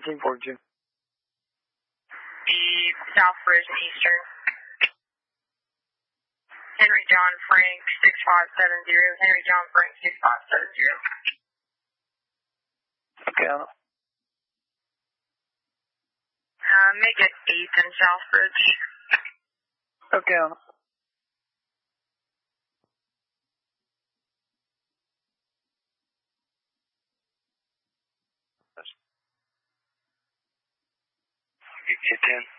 1442. The Southbridge and Eastern. Henry John Frank 6570. Henry John Frank 6570. Okay, on. Make it 8th and Southbridge. Okay, on. You get 10.